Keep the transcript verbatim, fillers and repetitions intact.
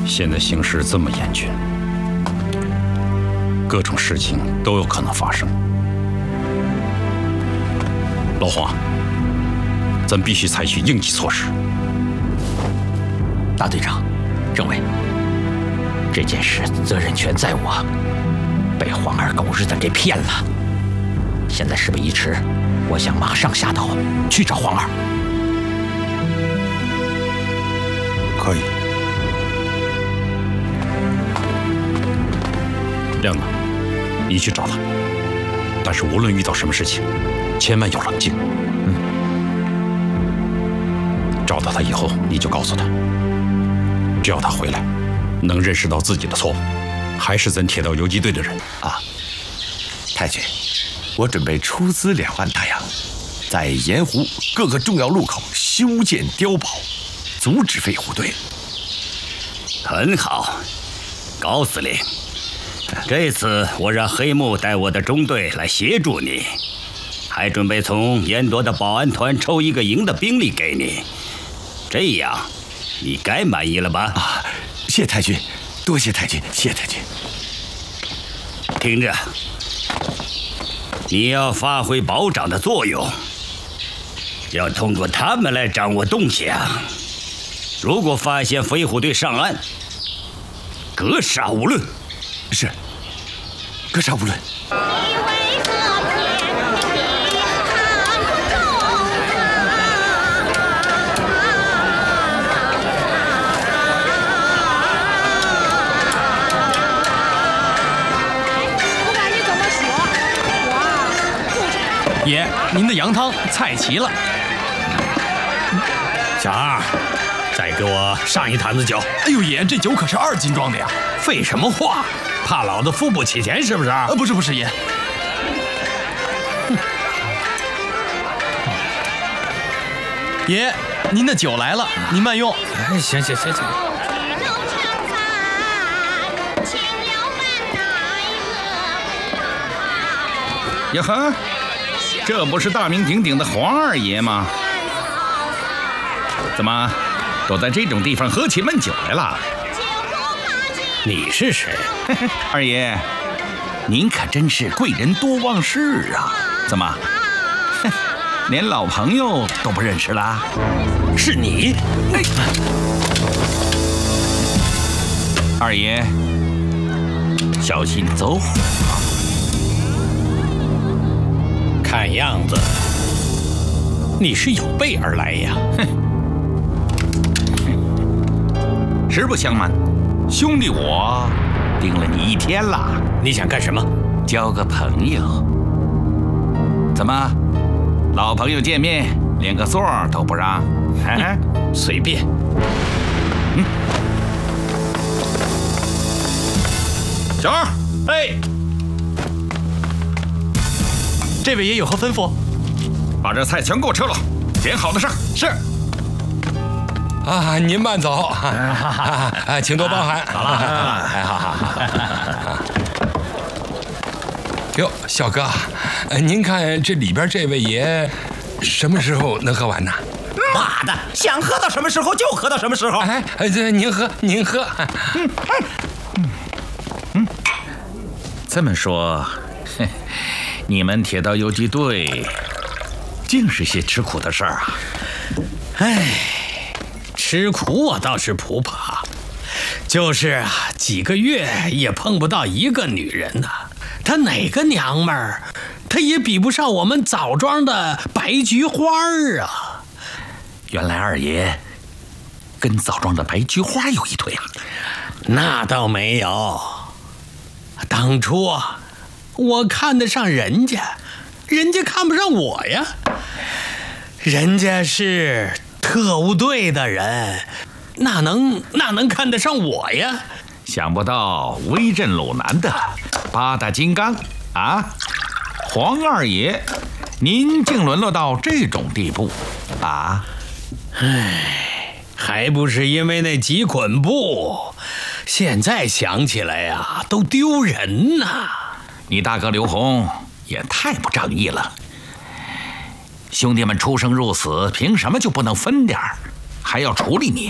现在形势这么严峻，各种事情都有可能发生。老黄，咱必须采取应急措施。 大队长，政委，这件事责任全在我，被黄二狗日的给骗了。现在事不宜迟，我想马上下刀去找黄二。 可以。亮子，你去找他，但是无论遇到什么事情，千万要冷静。嗯。找到他以后，你就告诉他，只要他回来，能认识到自己的错误，还是咱铁道游击队的人啊。太君，我准备出资两万大洋，在盐湖各个重要路口修建碉堡，阻止飞虎队。 很好，高司令。这次我让黑木带我的中队来协助你，还准备从烟朵的保安团抽一个营的兵力给你，这样你该满意了吧？ 啊，谢太君，多谢太君，谢太君。 听着，你要发挥保长的作用，要通过他们来掌握动向。如果发现飞虎队上岸，格杀勿论。 是，格杀勿论。 爷，您的羊汤菜齐了。 小二，再给我上一坛子酒。 哎呦，爷，这酒可是二斤装的呀！ 废什么话？怕老子付不起钱是不是？ 呃，不是不是，爷。爷，您的酒来了，您慢用。 哎，行行行行。 呀呵，这不是大名鼎鼎的黄二爷吗？怎么，都在这种地方喝起闷酒来了？ 你是谁？ 二爷，您可真是贵人多忘事啊！怎么，连老朋友都不认识啦？ 是你？哎， 二爷，小心走火。 看样子你是有备而来呀！ 哼，实不相瞒，兄弟我盯了你一天了。 你想干什么？ 交个朋友。怎么，老朋友见面连个座都不让？ 啊，随便。 嗯。小二， 哎，这位爷有何吩咐？ 把这菜全给我撤了，点好的上。 是。 啊，您慢走，啊，请多包涵。好了，好好好。哟，小哥，您看这里边这位爷什么时候能喝完呢？ 妈的，想喝到什么时候就喝到什么时候。 哎，这您喝，您喝。 嗯嗯嗯，这么说，你们铁道游击队竟是些吃苦的事儿啊！ 哎。吃苦我倒是不怕，就是啊，几个月也碰不到一个女人呐、啊。她哪个娘们儿，她也比不上我们枣庄的白菊花啊。 原来二爷跟枣庄的白菊花有一腿啊？ 那倒没有，当初我看得上人家，人家看不上我呀。人家是特务队的人，哪能哪能看得上我呀？ 想不到威震鲁南的八大金刚啊，黄二爷，您竟沦落到这种地步啊！ 唉，还不是因为那几捆布，现在想起来呀，都丢人呐！ 你大哥刘洪也太不仗义了。兄弟们出生入死，凭什么就不能分点儿，还要处理你？